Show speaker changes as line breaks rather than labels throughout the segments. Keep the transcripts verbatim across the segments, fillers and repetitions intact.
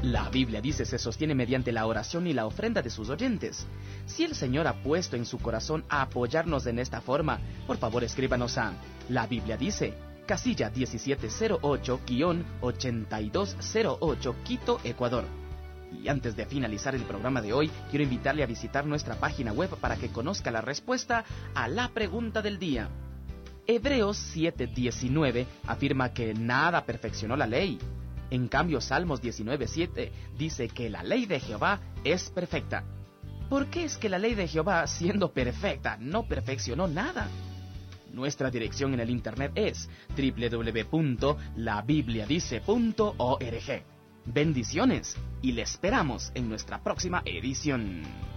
La Biblia dice se sostiene mediante la oración y la ofrenda de sus oyentes. Si el Señor ha puesto en su corazón a apoyarnos en esta forma, por favor escríbanos a La Biblia dice, casilla diecisiete cero ocho ochenta y dos cero ocho, Quito, Ecuador. Y antes de finalizar el programa de hoy, quiero invitarle a visitar nuestra página web para que conozca la respuesta a la pregunta del día. Hebreos siete diecinueve afirma que nada perfeccionó la ley. En cambio, Salmos diecinueve siete dice que la ley de Jehová es perfecta. ¿Por qué es que la ley de Jehová, siendo perfecta, no perfeccionó nada? Nuestra dirección en el internet es doble u doble u doble u punto la biblia dice punto org. Bendiciones y le esperamos en nuestra próxima edición.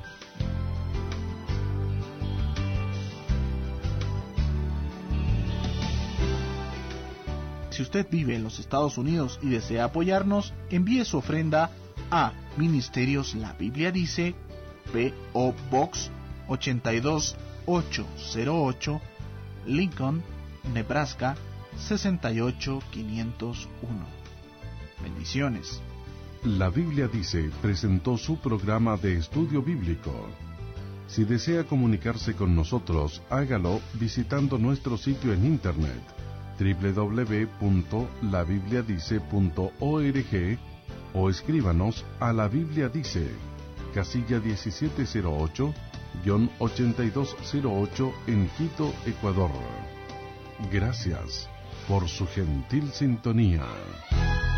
Si usted vive en los Estados Unidos y desea apoyarnos, envíe su ofrenda a Ministerios La Biblia Dice, P O Box ochenta y dos mil ochocientos ocho, Lincoln, Nebraska sesenta y ocho mil quinientos uno. Bendiciones.
La Biblia Dice presentó su programa de estudio bíblico. Si desea comunicarse con nosotros, hágalo visitando nuestro sitio en internet doble u doble u doble u punto la biblia dice punto org o escríbanos a La Biblia Dice, casilla diecisiete cero ocho ochenta y dos cero ocho en Quito, Ecuador. Gracias por su gentil sintonía.